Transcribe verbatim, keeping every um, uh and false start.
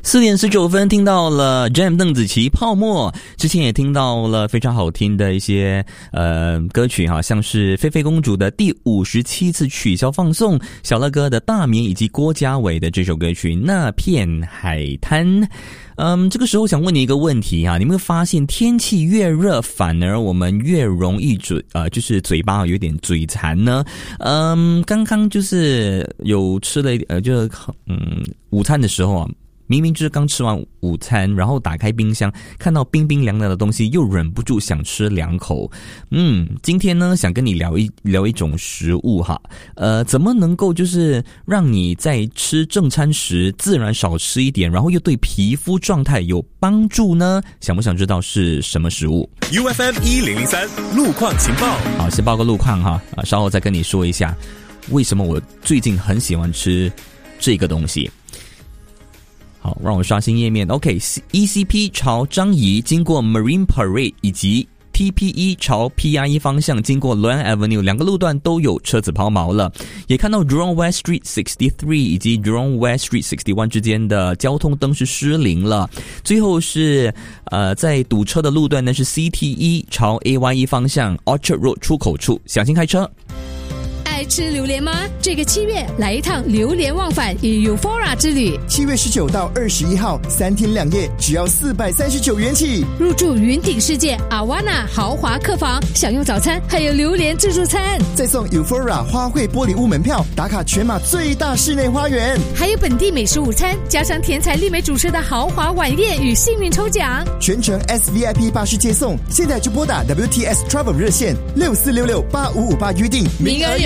四点十九分听到了 Jam 邓紫棋泡沫，之前也听到了非常好听的一些呃歌曲哈，像是菲菲公主的第五十七次取消放送，小乐哥的大眠以及郭嘉伟的这首歌曲那片海滩。嗯，这个时候想问你一个问题啊，你有没有发现天气越热，反而我们越容易嘴呃，就是嘴巴有点嘴馋呢？嗯，刚刚就是有吃了呃，就嗯午餐的时候啊。明明就是刚吃完午餐，然后打开冰箱，看到冰冰凉凉的东西，又忍不住想吃两口。嗯，今天呢，想跟你聊一聊一种食物哈，呃，怎么能够就是让你在吃正餐时自然少吃一点，然后又对皮肤状态有帮助呢？想不想知道是什么食物 ？U F M 一零零三路况情报。 好，先报个路况哈，啊，稍后再跟你说一下为什么我最近很喜欢吃这个东西。好，让我刷新页面。OK，E C P 朝樟宜经过 Marine Parade 以及 T P E 朝 P R E 方向经过 Loyang Avenue 两个路段都有车子抛锚了，也看到 Jurong West Street sixty-three 以及 Jurong West Street sixty-one 之间的交通灯是失灵了。最后是呃，在堵车的路段呢是 C T E 朝 A Y E 方向 Orchard Road 出口处，小心开车。 爱吃榴莲吗？这个七月来一趟榴莲忘返与 Euphoria 之旅。 七月十九到二十一号，三天两夜，只要四百三十九元起。 入住云顶世界 Awana 豪华客房，享用早餐，还有榴莲自助餐， 再送 Euphoria 花卉玻璃屋门票，打卡全马最大室内花园， 还有本地美食午餐，加上天才丽美主持的豪华晚宴与幸运抽奖， 全程 S V I P 巴士接送。现在就拨打 W T S Travel 热线六四六六八五五八预定， 名额